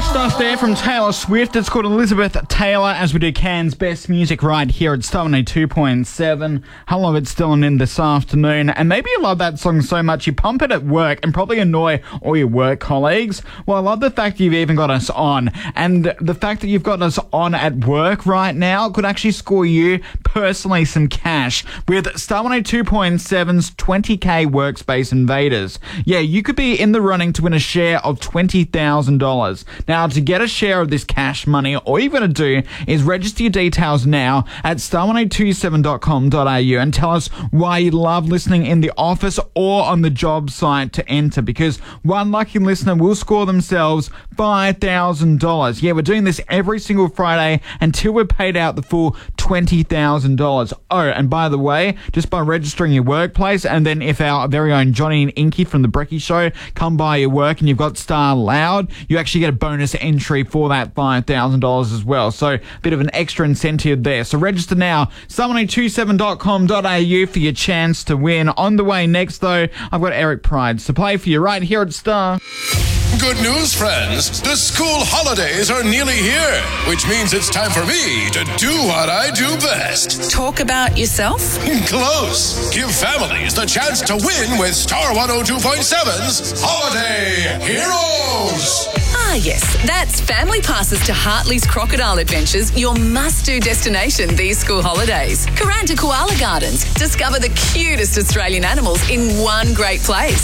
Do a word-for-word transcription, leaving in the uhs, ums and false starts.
Stuff there from Taylor Swift. It's called Elizabeth Taylor as we do Can's best music right here at Star one oh two point seven. Hello, it's Dylan in this afternoon. And maybe you love that song so much you pump it at work and probably annoy all your work colleagues. Well, I love the fact you've even got us on. And the fact that you've got us on at work right now could actually score you personally some cash with Star one oh two point seven's twenty K Workspace Invaders. Yeah, you could be in the running to win a share of twenty thousand dollars. Now, to get a share of this cash money, all you've got to do is register your details now at star one oh two seven dot com dot a u and tell us why you love listening in the office or on the job site to enter, because one lucky listener will score themselves five thousand dollars. Yeah, we're doing this every single Friday until we're paid out the full twenty thousand dollars. Oh, and by the way, just by registering your workplace, and then if our very own Johnny and Inky from the Brecky Show come by your work and you've got Star Loud, you actually get a bonus entry for that five thousand dollars as well. So a bit of an extra incentive there. So register now, star one oh two seven dot com dot a u for your chance to win. On the way next, though, I've got Eric Prydz to play for you right here at Star. Good news, friends. The school holidays are nearly here, which means it's time for me to do what I do best. Talk about yourself? Close. Give families the chance to win with Star one oh two point seven's Holiday Heroes. Ah, yes, that's family passes to Hartley's Crocodile Adventures, your must-do destination these school holidays. Karanta Koala Gardens. Discover the cutest Australian animals in one great place.